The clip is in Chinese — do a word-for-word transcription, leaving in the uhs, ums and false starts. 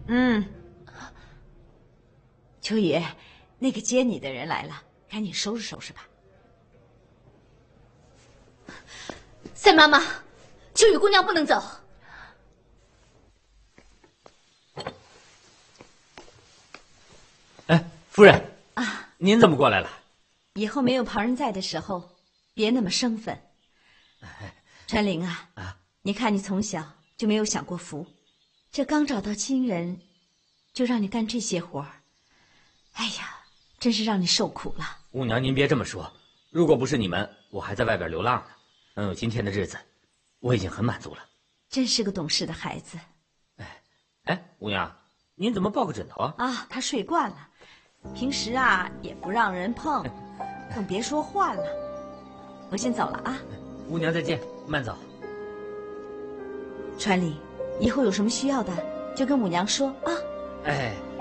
嗯，秋雨，那个接你的人来了，赶紧收拾收拾吧。 三妈妈，秋雨姑娘不能走。 哎，夫人啊， 您怎么过来了？ 以后没有旁人在的时候，别那么生分。川玲啊，啊，你看你从小就没有享过福，这刚找到亲人，就让你干这些活儿，哎呀，真是让你受苦了。 姑娘，您别这么说，如果不是你们，我还在外边流浪呢。能有今天的日子，我已经很满足了。 真是个懂事的孩子。 哎，哎，姑娘，您怎么抱个枕头啊？ 啊，他睡惯了，平时啊也不让人碰，更别说换了。我先走了啊。 姑娘再见，慢走。 川里，以后有什么需要的就跟母娘说啊。 哎。